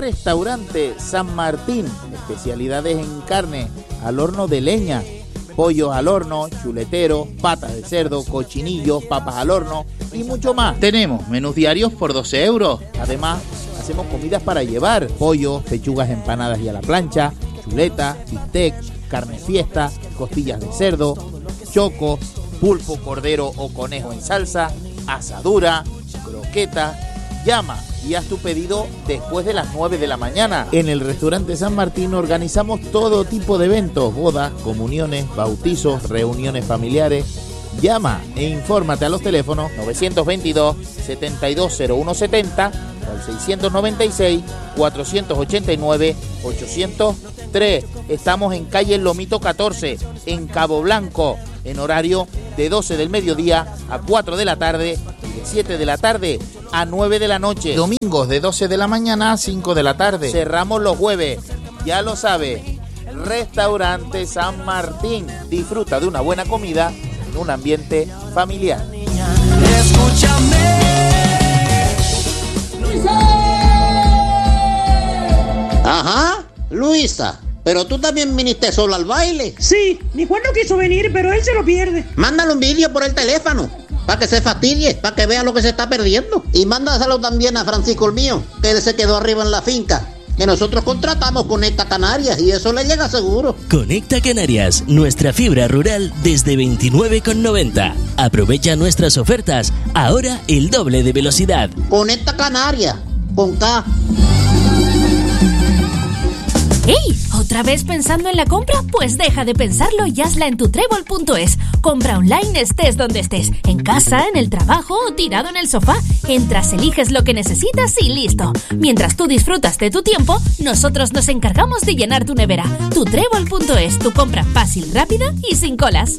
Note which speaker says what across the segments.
Speaker 1: Restaurante San Martín, especialidades en carne al horno de leña, pollos al horno, chuletero, patas de cerdo, cochinillos, papas al horno y mucho más. Tenemos menús diarios por 12 euros. Además, hacemos comidas para llevar: pollo, pechugas empanadas y a la plancha, chuleta, bistec, carne fiesta, costillas de cerdo, choco, pulpo, cordero o conejo en salsa, asadura, croqueta. Llama y haz tu pedido después de las 9 de la mañana. En el restaurante San Martín organizamos todo tipo de eventos: bodas, comuniones, bautizos, reuniones familiares. Llama e infórmate a los teléfonos 922 720170 o al 696 489 803. Estamos en calle Lomito 14, en Cabo Blanco, en horario de 12 del mediodía a 4 de la tarde y de 7 de la tarde a 9 de la noche. Domingos de 12 de la mañana a 5 de la tarde. Cerramos los jueves. Ya lo sabes, Restaurante San Martín. Disfruta de una buena comida en un ambiente familiar.
Speaker 2: Escúchame.
Speaker 3: Ajá, Luisa, pero tú también viniste sola al baile.
Speaker 4: Sí, mi Juan no quiso venir, pero él se lo pierde.
Speaker 3: Mándale un vídeo por el teléfono, para que se fastidie, para que vea lo que se está perdiendo. Y mándaselo también a Francisco, el mío, que él se quedó arriba en la finca, que nosotros contratamos Conecta Canarias y eso le llega seguro.
Speaker 5: Conecta Canarias, nuestra fibra rural desde 29,90. Aprovecha nuestras ofertas, ahora el doble de velocidad.
Speaker 3: Conecta Canarias, con K.
Speaker 6: ¡Ey! ¿Otra vez pensando en la compra? Pues deja de pensarlo y hazla en tutrébol.es. Compra online estés donde estés, en casa, en el trabajo o tirado en el sofá. Entras, eliges lo que necesitas y listo. Mientras tú disfrutas de tu tiempo, nosotros nos encargamos de llenar tu nevera. Tutrébol.es, tu compra fácil, rápida y sin colas.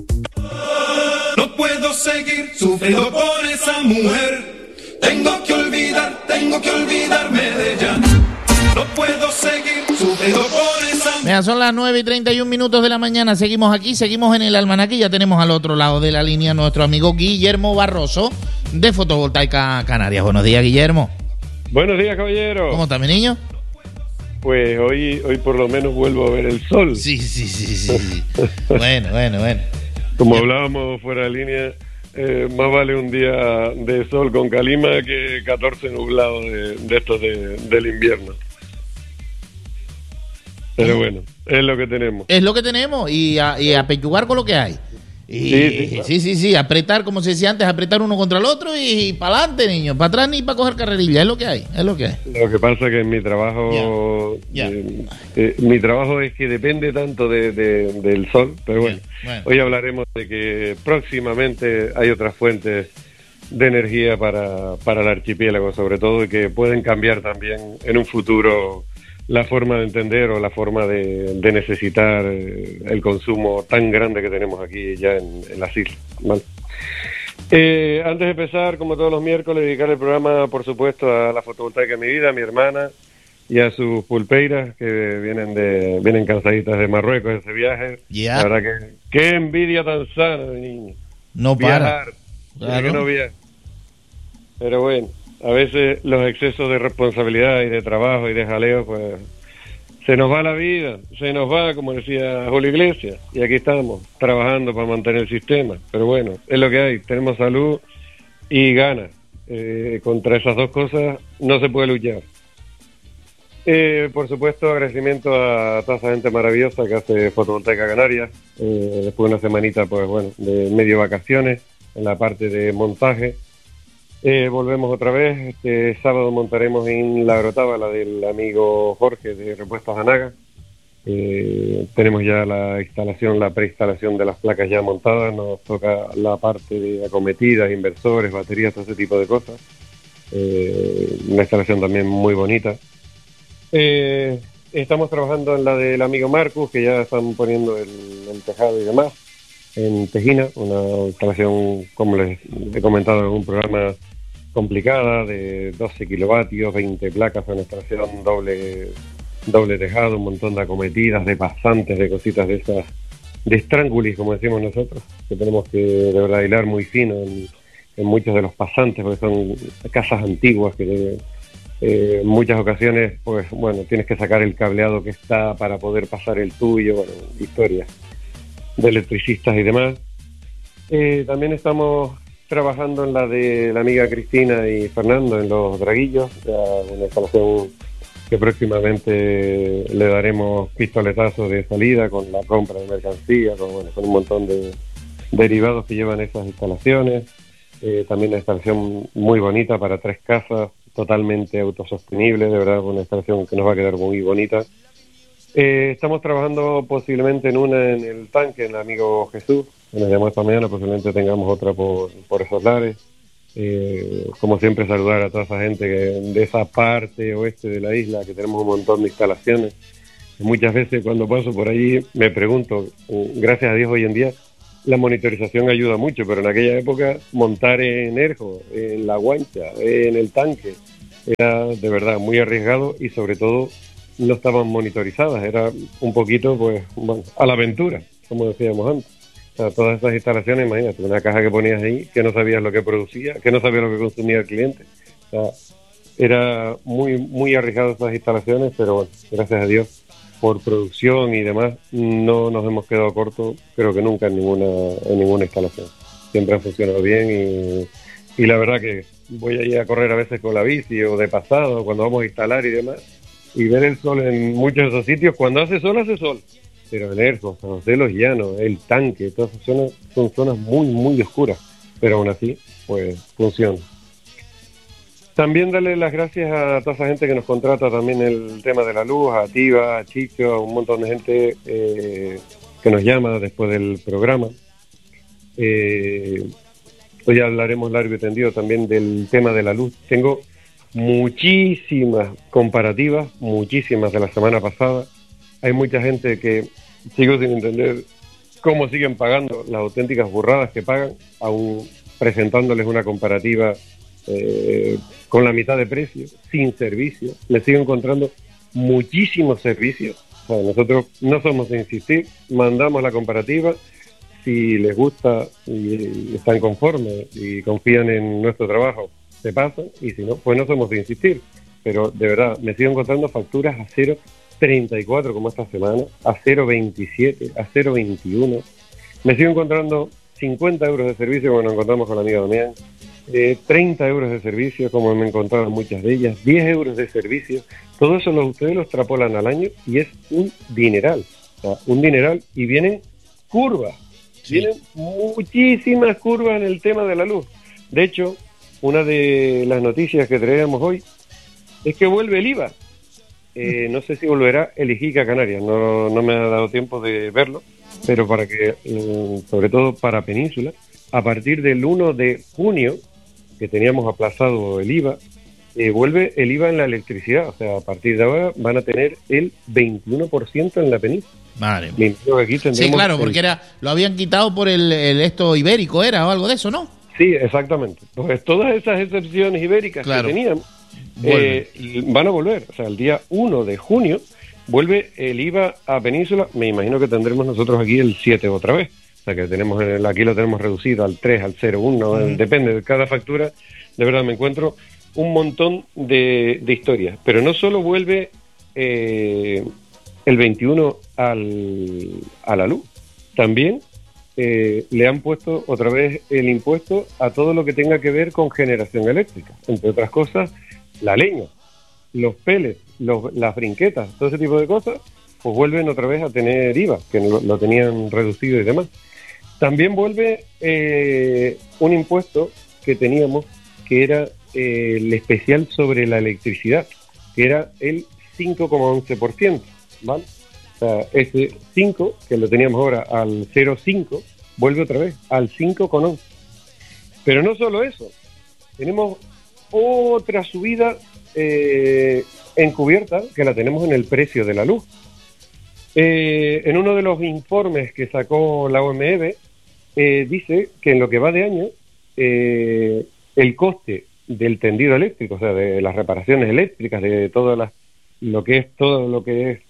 Speaker 2: No puedo seguir sufriendo por esa mujer. Tengo que olvidarme de ella. No puedo seguir sufriendo por esa mujer.
Speaker 1: Mira, son las 9:31 de la mañana. Seguimos aquí, seguimos en el almanaque. Ya tenemos al otro lado de la línea nuestro amigo Guillermo Barroso, de Fotovoltaica Canarias. Buenos días, Guillermo.
Speaker 7: Buenos días, caballero.
Speaker 1: ¿Cómo está, mi niño?
Speaker 7: Pues hoy por lo menos vuelvo a ver el sol.
Speaker 1: Sí. Bueno.
Speaker 7: Como hablábamos fuera de línea, más vale un día de sol con calima que 14 nublados de estos del invierno. Pero bueno, es lo que tenemos.
Speaker 1: Es lo que tenemos y a pechugar con lo que hay. Y, sí, apretar, como se decía antes, apretar uno contra el otro y para adelante, niño, para atrás ni para coger carrerilla, es lo que hay.
Speaker 7: Lo que pasa es que en mi trabajo, mi trabajo es que depende tanto del sol, pero bueno, hoy hablaremos de que próximamente hay otras fuentes de energía para el archipiélago, sobre todo, y que pueden cambiar también en un futuro la forma de entender o la forma de necesitar el consumo tan grande que tenemos aquí ya en las islas, ¿vale? Antes de empezar, como todos los miércoles, dedicar el programa, por supuesto, a la fotovoltaica de mi vida, a mi hermana y a sus pulpeiras que vienen cansaditas de Marruecos, de ese viaje. La verdad que qué envidia tan sana, niño.
Speaker 1: No
Speaker 7: viajar,
Speaker 1: para. Claro.
Speaker 7: Que no viaja. Pero bueno, a veces los excesos de responsabilidad y de trabajo y de jaleo, pues se nos va la vida, se nos va, como decía Julio Iglesias, y aquí estamos, trabajando para mantener el sistema. Pero bueno, es lo que hay, tenemos salud y ganas. Contra esas dos cosas no se puede luchar. Por supuesto, agradecimiento a toda esa gente maravillosa que hace Fotovoltaica Canarias, después de una semanita, pues bueno, de medio vacaciones, en la parte de montaje. Volvemos otra vez. Este sábado montaremos en La Grotava, la del amigo Jorge de Repuestos Anaga. Tenemos ya la preinstalación de las placas ya montadas. Nos toca la parte de acometidas, inversores, baterías, todo ese tipo de cosas. Una instalación también muy bonita. Estamos trabajando en la del amigo Marcus, que ya están poniendo el tejado y demás, en Tejina, una instalación, como les he comentado en algún programa, complicada, de 12 kilovatios, 20 placas, una instalación doble tejado, un montón de acometidas, de pasantes, de cositas de esas, de estrángulis, como decimos nosotros, que tenemos que de verdad hilar muy fino en muchos de los pasantes, porque son casas antiguas que En muchas ocasiones, pues bueno, tienes que sacar el cableado que está para poder pasar el tuyo, bueno, historias de electricistas y demás. También estamos trabajando en la de la amiga Cristina y Fernando, en los draguillos, una instalación que próximamente le daremos pistoletazo de salida con la compra de mercancía, con un montón de derivados que llevan esas instalaciones. También una instalación muy bonita para 3 casas, totalmente autosostenible, de verdad, una instalación que nos va a quedar muy bonita. Estamos trabajando posiblemente en una en el tanque, en el amigo Jesús, que nos llamó esta mañana, posiblemente tengamos otra por esos lares. Como siempre, saludar a toda esa gente de esa parte oeste de la isla, que tenemos un montón de instalaciones. Muchas veces cuando paso por allí me pregunto, gracias a Dios hoy en día la monitorización ayuda mucho, pero en aquella época montar en Erjo, en La Guancha, en el tanque, era de verdad muy arriesgado y sobre todo no estaban monitorizadas, era un poquito pues bueno, a la aventura, como decíamos antes. O sea, todas estas instalaciones, imagínate, una caja que ponías ahí, que no sabías lo que producía, que no sabías lo que consumía el cliente. O sea, era muy arriesgado estas instalaciones, pero bueno, gracias a Dios, por producción y demás, no nos hemos quedado cortos, creo que nunca en ninguna instalación. Siempre han funcionado bien y la verdad que voy a ir a correr a veces con la bici o de pasado, cuando vamos a instalar y demás, y ver el sol en muchos de esos sitios. Cuando hace sol, pero en Erjo, San José de los Llanos, el tanque, todas esas zonas son zonas muy oscuras, pero aún así, pues funciona. También darle las gracias a toda esa gente que nos contrata también el tema de la luz, a Tiva, a Chicho, a un montón de gente que nos llama después del programa. Hoy hablaremos largo y tendido también del tema de la luz. Tengo muchísimas comparativas, muchísimas de la semana pasada. Hay mucha gente que sigo sin entender cómo siguen pagando las auténticas burradas que pagan, aún presentándoles una comparativa con la mitad de precio, sin servicio. Les sigo encontrando muchísimos servicios. O sea, nosotros no somos de insistir, mandamos la comparativa, si les gusta y están conformes y confían en nuestro trabajo, se pasan, y si no, pues no somos de insistir. Pero de verdad, me sigo encontrando facturas a 0,34 como esta semana, a 0,27, a 0,21. Me sigo encontrando 50 euros de servicio, como nos encontramos con la amiga Damián, 30 euros de servicio, como me encontraron muchas de ellas, 10 euros de servicio. Todo eso ustedes lo extrapolan al año y es un dineral. O sea, un dineral, y vienen curvas. Sí. Vienen muchísimas curvas en el tema de la luz. De hecho, una de las noticias que traíamos hoy es que vuelve el IVA. No sé si volverá el IJICA Canarias, no me ha dado tiempo de verlo, pero para que, sobre todo para Península, a partir del 1 de junio, que teníamos aplazado el IVA, vuelve el IVA en la electricidad. O sea, a partir de ahora van a tener el 21% en la península.
Speaker 1: Vale.
Speaker 7: Sí,
Speaker 1: claro, porque lo habían quitado por el esto ibérico, ¿era? O algo de eso, ¿no?
Speaker 7: Sí, exactamente. Pues todas esas excepciones ibéricas que teníamos van a volver. O sea, el día 1 de junio vuelve el IVA a Península. Me imagino que tendremos nosotros aquí el 7 otra vez. O sea, que aquí lo tenemos reducido al 3, al 0,1, depende de cada factura. De verdad, me encuentro un montón de historias. Pero no solo vuelve el 21 a la luz, también le han puesto otra vez el impuesto a todo lo que tenga que ver con generación eléctrica. Entre otras cosas, la leña, los pellets, las brinquetas, todo ese tipo de cosas, pues vuelven otra vez a tener IVA, que lo tenían reducido y demás. También vuelve un impuesto que teníamos, que era el especial sobre la electricidad, que era el 5,11%, ¿vale? O sea, ese 5, que lo teníamos ahora al 0,5, vuelve otra vez al 5,11. Pero no solo eso, tenemos otra subida encubierta, que la tenemos en el precio de la luz. En uno de los informes que sacó la OMEB, dice que en lo que va de año, el coste del tendido eléctrico, o sea, de las reparaciones eléctricas, de todo lo que es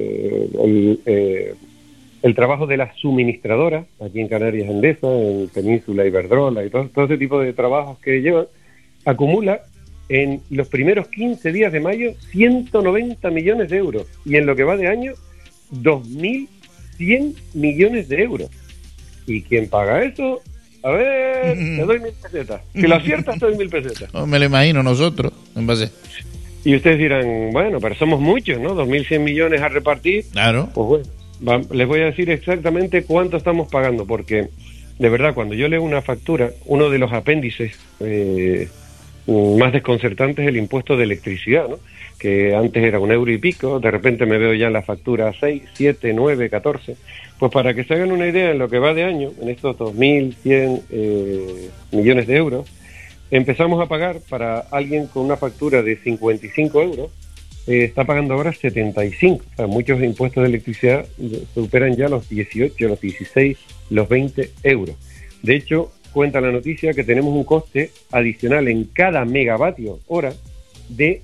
Speaker 7: el trabajo de las suministradoras, aquí en Canarias Endesa, en Península Iberdrola y todo ese tipo de trabajos que llevan, acumula en los primeros 15 días de mayo 190 millones de euros y en lo que va de año 2.100 millones de euros. ¿Y quién paga eso? A ver, te doy 1.000 pesetas. Si lo aciertas, te doy 1.000 pesetas.
Speaker 1: Oh, me lo imagino nosotros, en base.
Speaker 7: Y ustedes dirán, bueno, pero somos muchos, ¿no? 2.100 millones a repartir.
Speaker 1: Claro.
Speaker 7: Pues bueno, les voy a decir exactamente cuánto estamos pagando, porque de verdad, cuando yo leo una factura, uno de los apéndices más desconcertantes es el impuesto de electricidad, ¿no? Que antes era 1 euro y pico, de repente me veo ya en la factura 6, 7, 9, 14. Pues para que se hagan una idea, en lo que va de año, en estos 2.100 millones de euros, empezamos a pagar para alguien con una factura de 55 euros, está pagando ahora 75. O sea, muchos impuestos de electricidad superan ya los 18, los 16, los 20 euros. De hecho, cuenta la noticia que tenemos un coste adicional en cada megavatio hora de